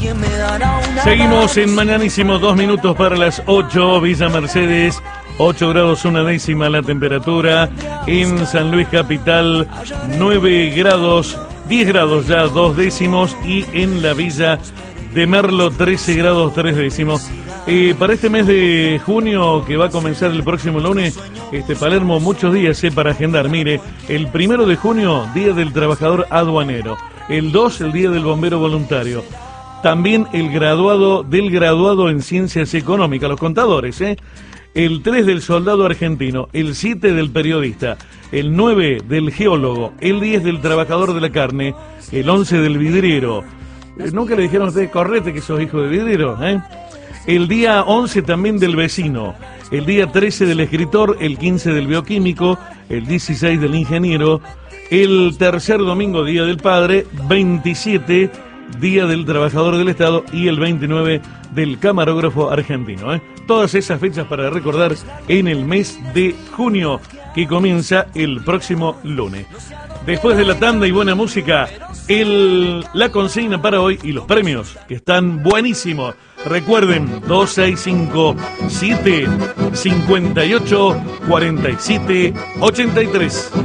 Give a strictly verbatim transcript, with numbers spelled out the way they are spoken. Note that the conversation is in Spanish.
Seguimos en Mañanísimo, dos minutos para las ocho, Villa Mercedes, ocho grados una décima la temperatura. En San Luis Capital, nueve grados, diez grados ya, dos décimos. Y en la Villa de Merlo, trece grados, tres décimos. Eh, para este mes de junio, que va a comenzar el próximo lunes, este Palermo, muchos días eh, para agendar. Mire, el primero de junio, Día del Trabajador Aduanero. El dos, el Día del Bombero Voluntario. También el graduado del graduado en Ciencias Económicas, los contadores, ¿eh? El tres del Soldado Argentino, el siete del Periodista, el nueve del Geólogo, el diez del Trabajador de la Carne, el once del Vidriero. Eh, ¿Nunca le dijeron a ustedes, correte que sos hijo de vidriero, eh? El día once también del Vecino, el día trece del Escritor, el quince del Bioquímico, el dieciséis del Ingeniero, el tercer domingo, Día del Padre, veintisiete, Día del Trabajador del Estado, y el veintinueve del Camarógrafo Argentino, ¿eh? Todas esas fechas para recordar en el mes de junio, que comienza el próximo lunes. Después de la tanda y buena música, el, la consigna para hoy y los premios, que están buenísimos. Recuerden, dos seis cinco siete, cinco ocho, cuatro siete, ocho tres.